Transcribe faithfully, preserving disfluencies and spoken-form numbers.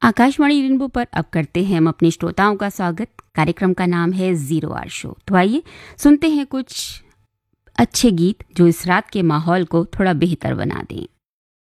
Akashvani rainbow पर अब करते हैं हम अपने श्रोताओं का स्वागत। कार्यक्रम का नाम है जीरो आवर शो। तो आइए सुनते हैं कुछ अच्छे गीत जो इस रात के माहौल को थोड़ा बेहतर बना दें।